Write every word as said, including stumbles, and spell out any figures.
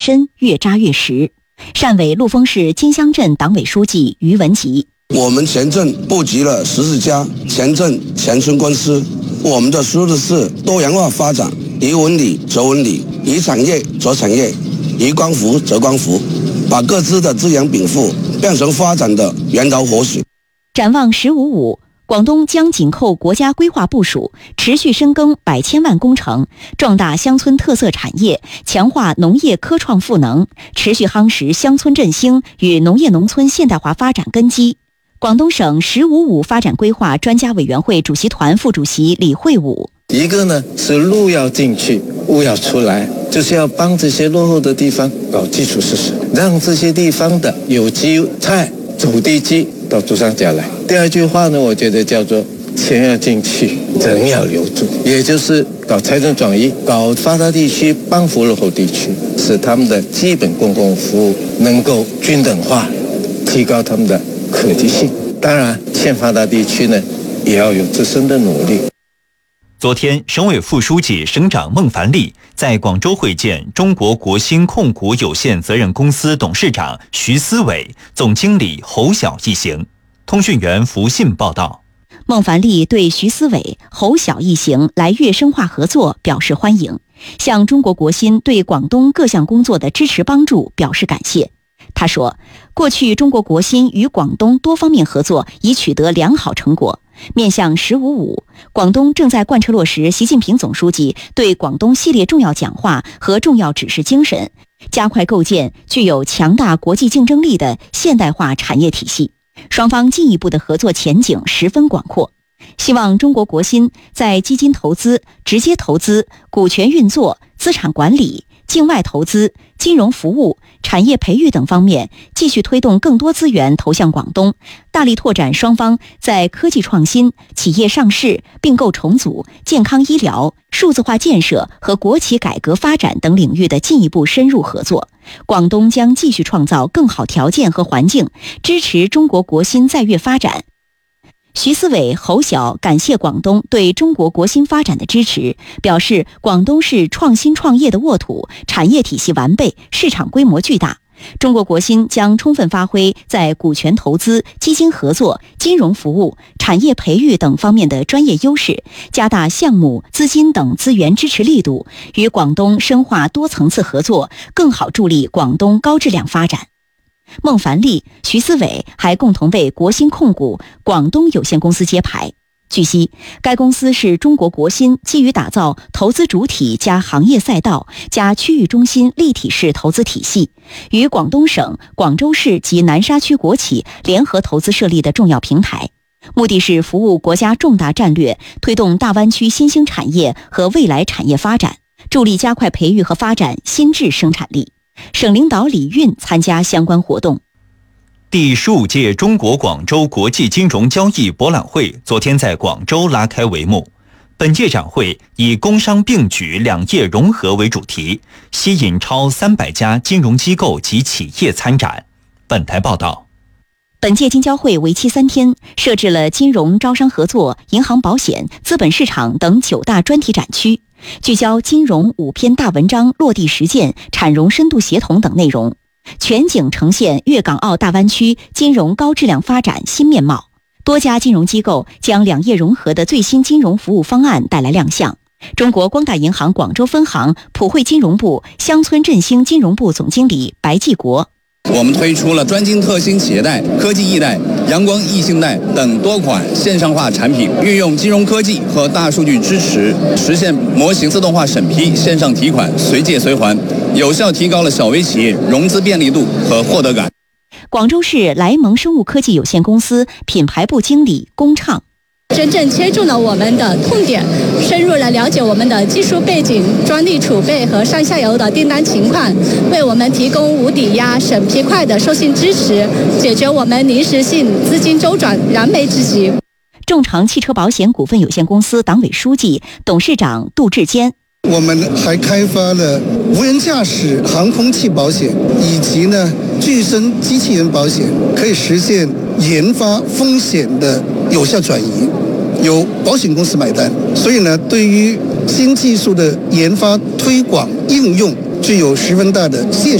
深，越扎越实。汕尾陆丰市金乡镇党委书记于文吉： 我们全镇布局了十四家全镇全村公司，我们的思路是多元化发展，宜文旅则文旅，宜产业则产业，宜光伏则光伏，把各自的资源禀赋变成发展的源头活水。 展望“十五五”，广东将紧扣国家规划部署，持续深耕百千万工程，壮大乡村特色产业，强化农业科创赋能，持续夯实乡村振兴与农业农村现代化发展根基。广东省“十五五”发展规划专家委员会主席团副主席李惠武： 一个呢是路要进去，物要出来，就是要帮这些落后的地方搞基础设施，让这些地方的有机菜、走地鸡到珠三角来。第二句话呢，我觉得叫做钱要进去，人要留住，也就是搞财政转移，搞发达地区帮扶落后地区，使他们的基本公共服务能够均等化，提高他们的可及性。当然，欠发达地区呢，也要有自身的努力。 昨天，省委副书记、省长孟凡利在广州会见中国国新控股有限责任公司董事长徐思伟、总经理侯晓一行。通讯员福信报道， 孟凡利对徐思伟、侯晓一行来粤深化合作表示欢迎，向中国国新对广东各项工作的支持帮助表示感谢。他说，过去中国国新与广东多方面合作已取得良好成果。面向“十五五”，广东正在贯彻落实习近平总书记对广东系列重要讲话和重要指示精神，加快构建具有强大国际竞争力的现代化产业体系。双方进一步的合作前景十分广阔。希望中国国新在基金投资、直接投资、股权运作、资产管理、境外投资、金融服务、产业培育等方面继续推动更多资源投向广东，大力拓展双方在科技创新、企业上市、并购重组、健康医疗、数字化建设和国企改革发展等领域的进一步深入合作。广东将继续创造更好条件和环境，支持中国国新在粤发展。徐思伟、侯晓感谢广东对中国国新发展的支持，表示广东是创新创业的沃土，产业体系完备，市场规模巨大。中国国新将充分发挥在股权投资、基金合作、金融服务、产业培育等方面的专业优势，加大项目、资金等资源支持力度，与广东深化多层次合作，更好助力广东高质量发展。孟凡利、徐思伟还共同为国新控股广东有限公司揭牌。据悉，该公司是中国国新基于打造投资主体加行业赛道加区域中心立体式投资体系，与广东省、广州市及南沙区国企联合投资设立的重要平台，目的是服务国家重大战略，推动大湾区新兴产业和未来产业发展，助力加快培育和发展新质生产力。省领导李运参加相关活动。 第十五届中国广州国际金融交易博览会昨天在广州拉开帷幕。本届展会以工商并举、两业融合为主题，吸引超三百家金融机构及企业参展。本台报道， 本届金交会为期三天，设置了金融招商合作、银行保险、资本市场等九大专题展区，聚焦金融五篇大文章落地实践、产融深度协同等内容，全景呈现粤港澳大湾区金融高质量发展新面貌。多家金融机构将两业融合的最新金融服务方案带来亮相。中国光大银行广州分行普惠金融部乡村振兴金融部总经理白继国， 我们推出了专精特新企业贷、科技易贷、阳光易信贷等多款线上化产品，运用金融科技和大数据支持，实现模型自动化审批、线上提款、随借随还，有效提高了小微企业融资便利度和获得感。 广州市莱蒙生物科技有限公司品牌部经理龚畅， 真正切中了我们的痛点，深入了了解我们的技术背景、专利储备和上下游的订单情况，为我们提供无抵押、审批快的授信支持，解决我们临时性资金周转燃眉之急。 众诚汽车保险股份有限公司党委书记、董事长杜志坚， 我们还开发了无人驾驶航空器保险，以及呢具身机器人保险，可以实现研发风险的有效转移，由保险公司买单。所以呢，对于新技术的研发、推广、应用，具有十分大的现实